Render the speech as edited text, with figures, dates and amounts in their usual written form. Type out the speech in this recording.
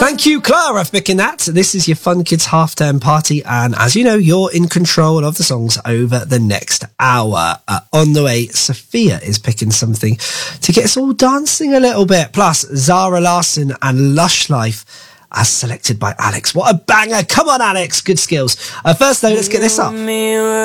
Thank you, Clara, for picking that. This is your Fun Kids Half-Term Party, and as you know, you're in control of the songs over the next hour. On the way, Sophia is picking something to get us all dancing a little bit. Plus, Zara Larsson and Lush Life as selected by Alex. What a banger. Come on, Alex. Good skills. First, though, let's get this up.